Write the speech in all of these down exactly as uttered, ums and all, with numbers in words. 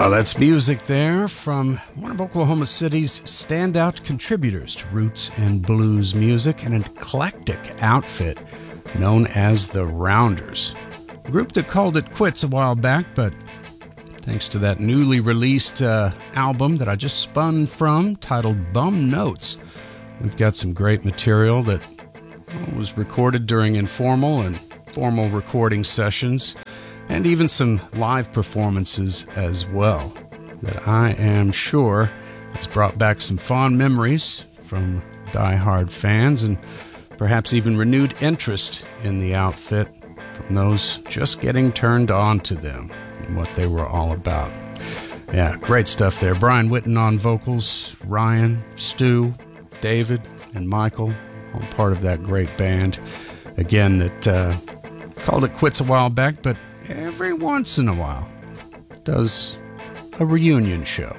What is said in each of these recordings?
Oh, that's music there from one of Oklahoma City's standout contributors to roots and blues music, an eclectic outfit known as the Rounders. A group that called it quits a while back, but thanks to that newly released uh, album that I just spun from, titled Bum Notes, we've got some great material that well, was recorded during informal and formal recording sessions, and even some live performances as well, that I am sure has brought back some fond memories from die-hard fans and perhaps even renewed interest in the outfit from those just getting turned on to them and what they were all about. Yeah, great stuff there. Brian Whitten on vocals, Ryan, Stu, David, and Michael, all part of that great band. Again, that uh, called it quits a while back, but every once in a while does a reunion show.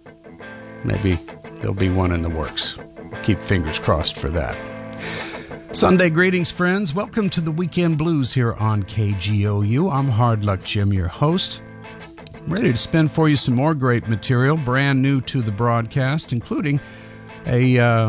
Maybe there'll be one in the works. Keep fingers crossed for that. Sunday greetings, friends. Welcome to the Weekend Blues here on K G O U. I'm Hard Luck Jim, your host. I'm ready to spin for you some more great material, brand new to the broadcast, including a, uh,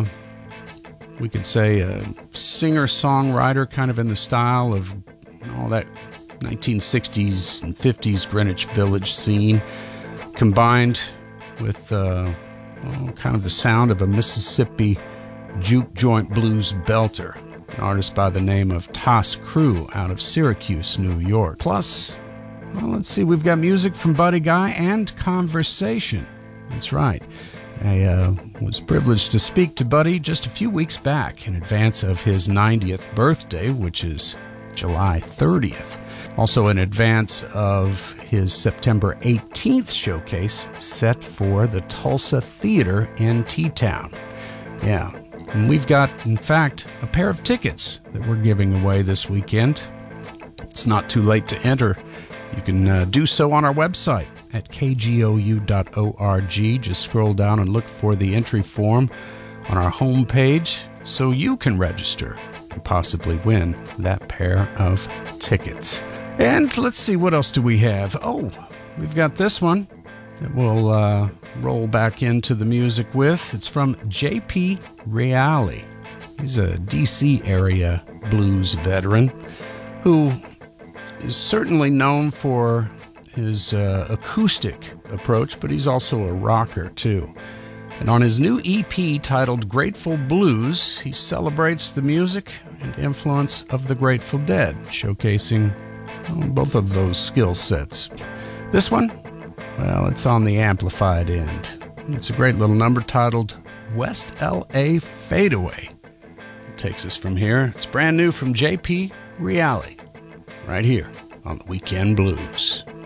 we could say, a singer-songwriter kind of in the style of all that nineteen sixties and fifties Greenwich Village scene, combined with uh, well, kind of the sound of a Mississippi juke joint blues belter, an artist by the name of Toss Crew out of Syracuse, New York. Plus, well, let's see, we've got music from Buddy Guy and conversation. That's right. I uh, was privileged to speak to Buddy just a few weeks back in advance of his ninetieth birthday, which is July thirtieth. Also in advance of his September eighteenth showcase set for the Tulsa Theater in T-Town. Yeah, and we've got, in fact, a pair of tickets that we're giving away this weekend. It's not too late to enter. You can uh, do so on our website at k g o u dot org. Just scroll down and look for the entry form on our homepage so you can register and possibly win that pair of tickets. And let's see, what else do we have? Oh, we've got this one that we'll uh, roll back into the music with. It's from J P Reale. He's a D C area blues veteran who is certainly known for his uh, acoustic approach, but he's also a rocker too. And on his new E P titled Grateful Blues, he celebrates the music and influence of the Grateful Dead, showcasing well, both of those skill sets. This one, well, it's on the amplified end. It's a great little number titled West L A Fadeaway. It takes us from here. It's brand new from J P Reale, right here on the Weekend Blues.